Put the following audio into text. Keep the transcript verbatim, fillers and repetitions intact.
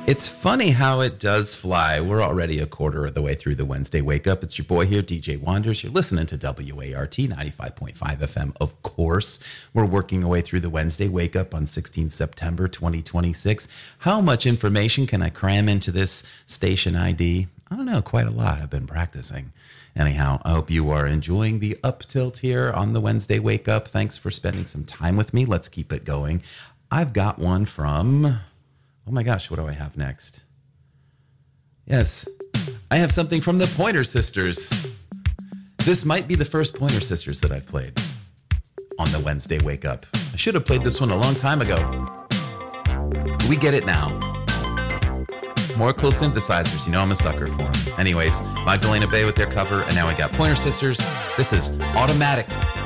It's funny how it does fly. We're already a quarter of the way through the Wednesday Wake Up. It's your boy here, D J Wanders. You're listening to W A R T ninety-five point five F M, of course. We're working our way through the Wednesday Wake Up on sixteenth September twenty twenty-six. How much information can I cram into this station I D? I don't know, quite a lot. I've been practicing. Anyhow, I hope you are enjoying the up tilt here on the Wednesday Wake Up. Thanks for spending some time with me. Let's keep it going. I've got one from... Oh my gosh, what do I have next? Yes, I have something from the Pointer Sisters. This might be the first Pointer Sisters that I've played on the Wednesday Wake Up. I should have played this one a long time ago. We get it now. More cool synthesizers, you know I'm a sucker for them. Anyways, Magdalena Bay with their cover, and now we got Pointer Sisters. This is Automatic.